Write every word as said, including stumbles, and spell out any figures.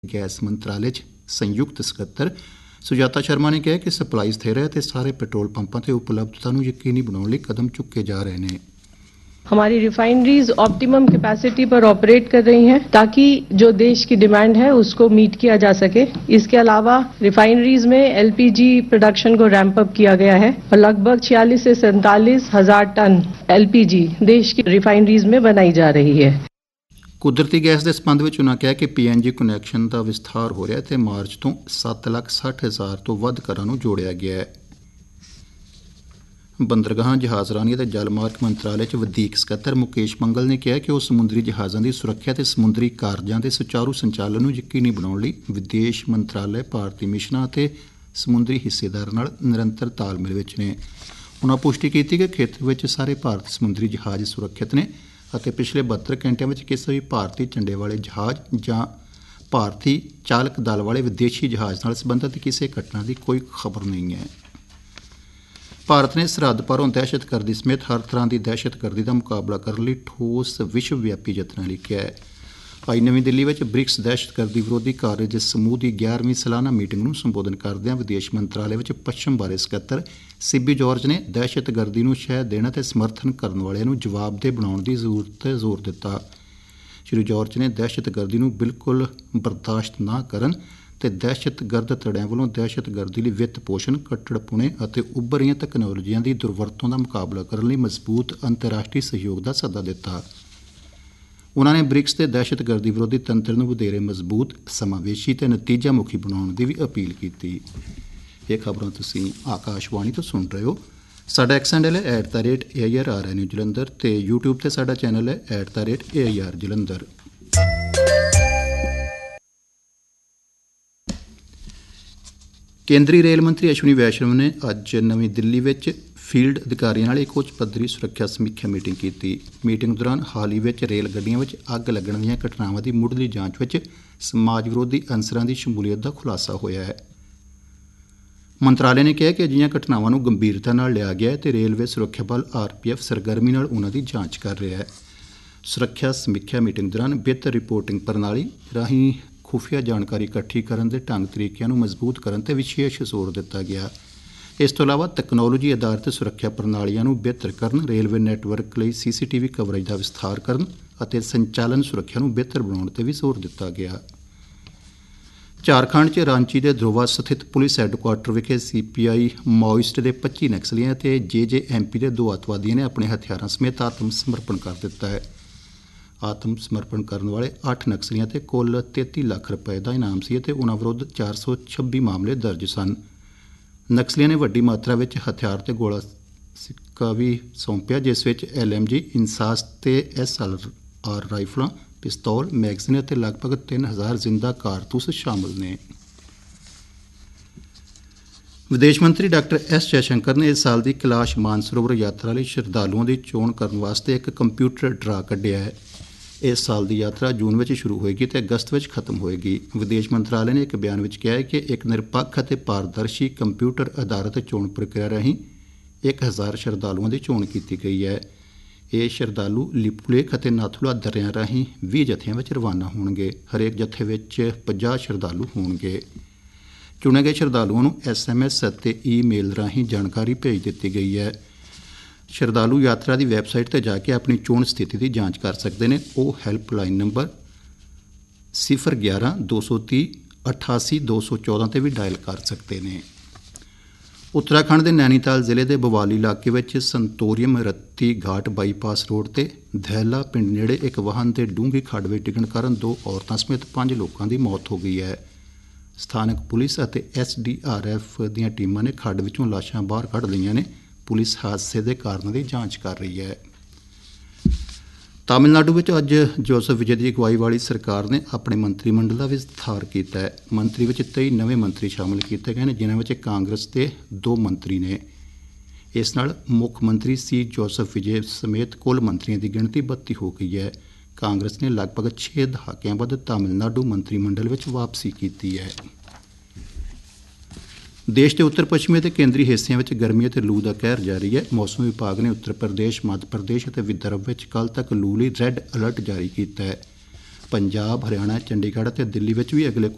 Gas मंत्रालय च संयुक्त ਸਕੱਤਰ ਸੁਜਾਤਾ ਸ਼ਰਮਾ ਨੇ ਕਿਹਾ ਕਿ ਸਪਲਾਈ ਸਥਿਰ ਹੈ ਤੇ ਸਾਰੇ ਪੈਟਰੋਲ ਪੰਪਾਂ ਤੇ ਉਪਲਬਧਤਾ ਨੂੰ ਯਕੀਨੀ ਬਣਾਉਣ ਲਈ कदम चुके जा रहे हैं। हमारी रिफाइनरीज ऑप्टिमम कैपेसिटी पर ऑपरेट कर रही हैं ताकि जो देश की डिमांड है उसको मीट किया जा सके। इसके अलावा रिफाइनरीज में एलपीजी प्रोडक्शन को रैंप अप किया गया है और लगभग छियालीस से सैंतालीस हजार टन एलपीजी देश की रिफाइनरीज में बनाई जा रही है। ਕੁਦਰਤੀ ਗੈਸ ਦੇ ਸੰਬੰਧ ਵਿੱਚ ਉਨ੍ਹਾਂ ਕਿਹਾ ਕਿ ਪੀ ਐਨ ਜੀ ਕੁਨੈਕਸ਼ਨ ਦਾ ਵਿਸਥਾਰ ਹੋ ਰਿਹਾ ਅਤੇ ਮਾਰਚ ਤੋਂ ਸੱਤ ਲੱਖ ਸੱਠ ਹਜ਼ਾਰ ਤੋਂ ਵੱਧ ਘਰਾਂ ਨੂੰ ਜੋੜਿਆ ਗਿਆ ਹੈ। ਬੰਦਰਗਾਹਾਂ ਜਹਾਜ਼ਰਾਨੀ ਅਤੇ ਜਲ ਮਾਰਗ ਮੰਤਰਾਲੇ 'ਚ ਵਧੀਕ ਸਕੱਤਰ ਮੁਕੇਸ਼ ਮੰਗਲ ਨੇ ਕਿਹਾ ਕਿ ਉਹ ਸਮੁੰਦਰੀ ਜਹਾਜ਼ਾਂ ਦੀ ਸੁਰੱਖਿਆ ਅਤੇ ਸਮੁੰਦਰੀ ਕਾਰਜਾਂ ਦੇ ਸੁਚਾਰੂ ਸੰਚਾਲਨ ਨੂੰ ਯਕੀਨੀ ਬਣਾਉਣ ਲਈ ਵਿਦੇਸ਼ ਮੰਤਰਾਲੇ ਭਾਰਤੀ ਮਿਸ਼ਨਾਂ ਅਤੇ ਸਮੁੰਦਰੀ ਹਿੱਸੇਦਾਰਾਂ ਨਾਲ ਨਿਰੰਤਰ ਤਾਲਮੇਲ ਵਿੱਚ ਨੇ। ਉਨ੍ਹਾਂ ਪੁਸ਼ਟੀ ਕੀਤੀ ਕਿ ਖੇਤਰ ਵਿੱਚ ਸਾਰੇ ਭਾਰਤੀ ਸਮੁੰਦਰੀ ਜਹਾਜ਼ ਸੁਰੱਖਿਅਤ ਨੇ ਅਤੇ ਪਿਛਲੇ ਬਹੱਤਰ ਘੰਟਿਆਂ ਵਿੱਚ ਕਿਸੇ ਵੀ ਭਾਰਤੀ ਝੰਡੇ ਵਾਲੇ ਜਹਾਜ਼ ਜਾਂ ਭਾਰਤੀ ਚਾਲਕ ਦਲ ਵਾਲੇ ਵਿਦੇਸ਼ੀ ਜਹਾਜ਼ ਨਾਲ ਸੰਬੰਧਿਤ ਕਿਸੇ ਘਟਨਾ ਦੀ ਕੋਈ ਖਬਰ ਨਹੀਂ ਹੈ। ਭਾਰਤ ਨੇ ਸਰਹੱਦ ਪਾਰੋਂ ਦਹਿਸ਼ਤਗਰਦੀ ਸਮੇਤ ਹਰ ਤਰ੍ਹਾਂ ਦੀ ਦਹਿਸ਼ਤਗਰਦੀ ਦਾ ਮੁਕਾਬਲਾ ਕਰਨ ਲਈ ਠੋਸ ਵਿਸ਼ਵ ਵਿਆਪੀ ਯਤਨਾਂ ਲਈ ਕਿਹਾ ਹੈ। ਅੱਜ ਨਵੀਂ ਦਿੱਲੀ ਵਿੱਚ ਬ੍ਰਿਕਸ ਦਹਿਸ਼ਤਗਰਦੀ ਵਿਰੋਧੀ ਕਾਰਜ ਸਮੂਹ ਦੀ ਗਿਆਰਵੀਂ ਸਾਲਾਨਾ ਮੀਟਿੰਗ ਨੂੰ ਸੰਬੋਧਨ ਕਰਦਿਆਂ ਵਿਦੇਸ਼ ਮੰਤਰਾਲੇ ਵਿੱਚ ਪੱਛਮ ਬਾਰੇ ਸਕੱਤਰ ਸਿਬੀ ਜਾਰਜ ਨੇ ਦਹਿਸ਼ਤਗਰਦੀ ਨੂੰ ਸ਼ਹਿ ਦੇਣ ਅਤੇ ਸਮਰਥਨ ਕਰਨ ਵਾਲਿਆਂ ਨੂੰ ਜਵਾਬਦੇਹ ਬਣਾਉਣ ਦੀ ਜ਼ਰੂਰਤ 'ਤੇ ਜ਼ੋਰ ਦਿੱਤਾ। ਸ਼੍ਰੀ ਜਾਰਜ ਨੇ ਦਹਿਸ਼ਤਗਰਦੀ ਨੂੰ ਬਿਲਕੁਲ ਬਰਦਾਸ਼ਤ ਨਾ ਕਰਨ ਅਤੇ ਦਹਿਸ਼ਤਗਰਦ ਧੜਿਆਂ ਵੱਲੋਂ ਦਹਿਸ਼ਤਗਰਦੀ ਲਈ ਵਿੱਤ ਪੋਸ਼ਣ, ਕੱਟੜਪੁਣੇ ਅਤੇ ਉੱਭਰ ਰਹੀਆਂ ਤਕਨਾਲੋਜੀਆਂ ਦੀ ਦੁਰਵਰਤੋਂ ਦਾ ਮੁਕਾਬਲਾ ਕਰਨ ਲਈ ਮਜ਼ਬੂਤ ਅੰਤਰਰਾਸ਼ਟਰੀ ਸਹਿਯੋਗ ਦਾ ਸੱਦਾ ਦਿੱਤਾ। ਉਨ੍ਹਾਂ ਨੇ ਬ੍ਰਿਕਸ ਦੇ ਦਹਿਸ਼ਤਗਰਦੀ ਵਿਰੋਧੀ ਤੰਤਰ ਨੂੰ ਵਧੇਰੇ ਮਜ਼ਬੂਤ, ਸਮਾਵੇਸ਼ੀ ਅਤੇ ਨਤੀਜਾ ਮੁਖੀ ਬਣਾਉਣ ਦੀ ਵੀ ਅਪੀਲ ਕੀਤੀ। ਇਹ ਖਬਰਾਂ ਤੁਸੀਂ ਆਕਾਸ਼ਵਾਣੀ ਤੋਂ ਸੁਣ ਰਹੇ ਹੋ। ਸਾਡਾ ਐਕਸ ਹੈਂਡਲ ਹੈ at the rate A I R R N U Jalandhar ਅਤੇ ਯੂਟਿਊਬ 'ਤੇ ਸਾਡਾ ਚੈਨਲ ਹੈ at the rate A I R Jalandhar. ਕੇਂਦਰੀ ਰੇਲ ਮੰਤਰੀ ਅਸ਼ਵਨੀ ਵੈਸ਼ਨਵ ਨੇ ਅੱਜ ਨਵੀਂ ਦਿੱਲੀ ਵਿੱਚ ਫੀਲਡ ਅਧਿਕਾਰੀਆਂ ਨਾਲ ਇੱਕ ਉੱਚ ਪੱਧਰੀ ਸੁਰੱਖਿਆ ਸਮੀਖਿਆ ਮੀਟਿੰਗ ਕੀਤੀ। ਮੀਟਿੰਗ ਦੌਰਾਨ ਹਾਲ ਹੀ ਵਿੱਚ ਰੇਲ ਗੱਡੀਆਂ ਵਿੱਚ ਅੱਗ ਲੱਗਣ ਦੀਆਂ ਘਟਨਾਵਾਂ ਦੀ ਮੁੱਢਲੀ ਜਾਂਚ ਵਿੱਚ ਸਮਾਜ ਵਿਰੋਧੀ ਅਨਸਰਾਂ ਦੀ ਸ਼ਮੂਲੀਅਤ ਦਾ ਖੁਲਾਸਾ ਹੋਇਆ ਹੈ। ਮੰਤਰਾਲੇ ਨੇ ਕਿਹਾ ਕਿ ਅਜਿਹੀਆਂ ਘਟਨਾਵਾਂ ਨੂੰ ਗੰਭੀਰਤਾ ਨਾਲ ਲਿਆ ਗਿਆ ਹੈ ਅਤੇ ਰੇਲਵੇ ਸੁਰੱਖਿਆ ਬਲ ਆਰ ਪੀ ਐਫ ਸਰਗਰਮੀ ਨਾਲ ਉਨ੍ਹਾਂ ਦੀ ਜਾਂਚ ਕਰ ਰਿਹਾ ਹੈ। ਸੁਰੱਖਿਆ ਸਮੀਖਿਆ ਮੀਟਿੰਗ ਦੌਰਾਨ ਬਿਹਤਰ ਰਿਪੋਰਟਿੰਗ ਪ੍ਰਣਾਲੀ ਰਾਹੀਂ ਖੁਫੀਆ ਜਾਣਕਾਰੀ ਇਕੱਠੀ ਕਰਨ ਦੇ ਢੰਗ ਤਰੀਕਿਆਂ ਨੂੰ ਮਜ਼ਬੂਤ ਕਰਨ 'ਤੇ ਵਿਸ਼ੇਸ਼ ਜ਼ੋਰ ਦਿੱਤਾ ਗਿਆ। ਇਸ ਤੋਂ ਇਲਾਵਾ ਤਕਨਾਲੋਜੀ ਆਧਾਰਿਤ ਸੁਰੱਖਿਆ ਪ੍ਰਣਾਲੀਆਂ ਨੂੰ ਬਿਹਤਰ ਕਰਨ, ਰੇਲਵੇ ਨੈੱਟਵਰਕ ਲਈ ਸੀ ਸੀ ਟੀ ਵੀ ਕਵਰੇਜ ਦਾ ਵਿਸਥਾਰ ਕਰਨ ਅਤੇ ਸੰਚਾਲਨ ਸੁਰੱਖਿਆ ਨੂੰ ਬਿਹਤਰ ਬਣਾਉਣ 'ਤੇ ਵੀ ਜ਼ੋਰ ਦਿੱਤਾ ਗਿਆ। ਝਾਰਖੰਡ 'ਚ ਰਾਂਚੀ ਦੇ ਧਰੁਵਾ ਸਥਿਤ ਪੁਲਿਸ ਹੈੱਡਕੁਆਰਟਰ ਵਿਖੇ ਸੀ ਪੀ ਆਈ ਮਾਓਇਸਟ ਦੇ ਪੱਚੀ ਨਕਸਲੀਆਂ ਅਤੇ ਜੇ ਜੇ ਐਮ ਪੀ ਦੇ ਦੋ ਅੱਤਵਾਦੀਆਂ ਨੇ ਆਪਣੇ ਹਥਿਆਰਾਂ ਸਮੇਤ ਆਤਮ ਸਮਰਪਣ ਕਰ ਦਿੱਤਾ ਹੈ। ਆਤਮ ਸਮਰਪਣ ਕਰਨ ਵਾਲੇ ਅੱਠ ਨਕਸਲੀਆਂ 'ਤੇ ਕੁੱਲ ਤੇਤੀ ਲੱਖ ਰੁਪਏ ਦਾ ਇਨਾਮ ਸੀ ਅਤੇ ਉਨ੍ਹਾਂ ਵਿਰੁੱਧ ਚਾਰ ਸੌ ਛੱਬੀ ਮਾਮਲੇ ਦਰਜ ਸਨ। ਨਕਸਲੀਆਂ ਨੇ ਵੱਡੀ ਮਾਤਰਾ ਵਿੱਚ ਹਥਿਆਰ ਅਤੇ ਗੋਲਾ ਸਿੱਕਾ ਵੀ ਸੌਂਪਿਆ, ਜਿਸ ਵਿੱਚ ਐਲ ਐਮ ਜੀ, ਇਨਸਾਸ ਅਤੇ ਐਸ ਐਲ ਆਰ ਰਾਈਫਲਾਂ, ਪਿਸਤੌਲ, ਮੈਗਜ਼ੀਨ ਅਤੇ ਲਗਭਗ ਤਿੰਨ ਹਜ਼ਾਰ ਜ਼ਿੰਦਾ ਕਾਰਤੂਸ ਸ਼ਾਮਲ ਨੇ। ਵਿਦੇਸ਼ ਮੰਤਰੀ ਡਾਕਟਰ ਐਸ ਜੈਸ਼ੰਕਰ ਨੇ ਇਸ ਸਾਲ ਦੀ ਕੈਲਾਸ਼ ਮਾਨਸਰੋਵਰ ਯਾਤਰਾ ਲਈ ਸ਼ਰਧਾਲੂਆਂ ਦੀ ਚੋਣ ਕਰਨ ਵਾਸਤੇ ਇੱਕ ਕੰਪਿਊਟਰ ਡਰਾ ਕੱਢਿਆ ਹੈ। ਇਸ ਸਾਲ ਦੀ ਯਾਤਰਾ ਜੂਨ ਵਿੱਚ ਸ਼ੁਰੂ ਹੋਏਗੀ ਅਤੇ ਅਗਸਤ ਵਿੱਚ ਖਤਮ ਹੋਏਗੀ। ਵਿਦੇਸ਼ ਮੰਤਰਾਲੇ ਨੇ ਇੱਕ ਬਿਆਨ ਵਿੱਚ ਕਿਹਾ ਹੈ ਕਿ ਇੱਕ ਨਿਰਪੱਖ ਅਤੇ ਪਾਰਦਰਸ਼ੀ ਕੰਪਿਊਟਰ ਆਧਾਰਿਤ ਚੋਣ ਪ੍ਰਕਿਰਿਆ ਰਾਹੀਂ ਇੱਕ ਹਜ਼ਾਰ ਸ਼ਰਧਾਲੂਆਂ ਦੀ ਚੋਣ ਕੀਤੀ ਗਈ ਹੈ। ਇਹ ਸ਼ਰਧਾਲੂ ਲਿਪੁਲੇਖ ਅਤੇ ਨਾਥੂਲਾ ਦਰਿਆ ਰਾਹੀਂ ਵੀਹ ਜਥਿਆਂ ਵਿੱਚ ਰਵਾਨਾ ਹੋਣਗੇ। ਹਰੇਕ ਜਥੇ ਵਿੱਚ ਪੰਜਾਹ ਸ਼ਰਧਾਲੂ ਹੋਣਗੇ। ਚੁਣੇ ਗਏ ਸ਼ਰਧਾਲੂਆਂ ਨੂੰ ਐਸ ਐਮ ਐਸ ਅਤੇ ਈਮੇਲ ਰਾਹੀਂ ਜਾਣਕਾਰੀ ਭੇਜ ਦਿੱਤੀ ਗਈ ਹੈ। ਸ਼ਰਧਾਲੂ ਯਾਤਰਾ ਦੀ ਵੈਬਸਾਈਟ 'ਤੇ ਜਾ ਕੇ ਆਪਣੀ ਚੋਣ ਸਥਿਤੀ ਦੀ ਜਾਂਚ ਕਰ ਸਕਦੇ ਨੇ। ਉਹ ਹੈਲਪਲਾਈਨ ਨੰਬਰ ਸਿਫਰ ਗਿਆਰਾਂ ਦੋ ਸੌ ਤੀਹ ਅਠਾਸੀ ਦੋ ਸੌ ਚੌਦਾਂ 'ਤੇ ਵੀ ਡਾਇਲ ਕਰ ਸਕਦੇ ਨੇ। ਉੱਤਰਾਖੰਡ ਦੇ ਨੈਨੀਤਾਲ ਜ਼ਿਲ੍ਹੇ ਦੇ ਬਵਾਲੀ ਇਲਾਕੇ ਵਿੱਚ ਸੰਤੋਰੀਅਮ ਰੱਤੀ ਘਾਟ ਬਾਈਪਾਸ ਰੋਡ 'ਤੇ ਧੈਲਾ ਪਿੰਡ ਨੇੜੇ ਇੱਕ ਵਾਹਨ ਦੇ ਡੂੰਘੀ ਖੱਡ ਵਿੱਚ ਡਿੱਗਣ ਕਾਰਨ ਦੋ ਔਰਤਾਂ ਸਮੇਤ ਪੰਜ ਲੋਕਾਂ ਦੀ ਮੌਤ ਹੋ ਗਈ ਹੈ। ਸਥਾਨਕ ਪੁਲਿਸ ਅਤੇ ਐਸ ਡੀ ਆਰ ਐਫ ਦੀਆਂ ਟੀਮਾਂ ਨੇ ਖੱਡ ਵਿੱਚੋਂ ਲਾਸ਼ਾਂ ਬਾਹਰ ਕੱਢ ਲਈਆਂ ਨੇ। ਪੁਲਿਸ ਹਾਦਸੇ ਦੇ ਕਾਰਨਾਂ ਦੀ ਜਾਂਚ ਕਰ ਰਹੀ ਹੈ। ਤਾਮਿਲਨਾਡੂ ਵਿੱਚ ਅੱਜ ਜੋਸਫ ਵਿਜੇ ਦੀ ਅਗਵਾਈ ਵਾਲੀ ਸਰਕਾਰ ਨੇ ਆਪਣੇ ਮੰਤਰੀ ਮੰਡਲ ਦਾ ਵਿਸਥਾਰ ਕੀਤਾ ਹੈ। ਮੰਤਰੀ ਵਿੱਚ ਤੇਈ ਨਵੇਂ ਮੰਤਰੀ ਸ਼ਾਮਲ ਕੀਤੇ ਗਏ ਨੇ, ਜਿਨ੍ਹਾਂ ਵਿੱਚ ਕਾਂਗਰਸ ਦੇ ਦੋ ਮੰਤਰੀ ਨੇ। ਇਸ ਨਾਲ ਮੁੱਖ ਮੰਤਰੀ ਸੀ ਜੋਸਫ ਵਿਜੇ ਸਮੇਤ ਕੁੱਲ ਮੰਤਰੀਆਂ ਦੀ ਗਿਣਤੀ ਬੱਤੀ ਹੋ ਗਈ ਹੈ। ਕਾਂਗਰਸ ਨੇ ਲਗਭਗ ਛੇ ਦਹਾਕਿਆਂ ਬਾਅਦ ਤਾਮਿਲਨਾਡੂ ਮੰਤਰੀ ਮੰਡਲ ਵਿੱਚ ਵਾਪਸੀ ਕੀਤੀ ਹੈ। ਦੇਸ਼ ਦੇ ਉੱਤਰ ਪੱਛਮੀ ਅਤੇ ਕੇਂਦਰੀ ਹਿੱਸਿਆਂ ਵਿੱਚ ਗਰਮੀ ਅਤੇ ਲੂ ਦਾ ਕਹਿਰ ਜਾਰੀ ਹੈ। ਮੌਸਮ ਵਿਭਾਗ ਨੇ ਉੱਤਰ ਪ੍ਰਦੇਸ਼, ਮੱਧ ਪ੍ਰਦੇਸ਼ ਅਤੇ ਵਿਦਰਭ ਵਿੱਚ ਕੱਲ੍ਹ ਤੱਕ ਲੂ ਲਈ ਰੈੱਡ ਅਲਰਟ ਜਾਰੀ ਕੀਤਾ ਹੈ। ਪੰਜਾਬ, ਹਰਿਆਣਾ, ਚੰਡੀਗੜ੍ਹ ਅਤੇ ਦਿੱਲੀ ਵਿੱਚ ਵੀ ਅਗਲੇ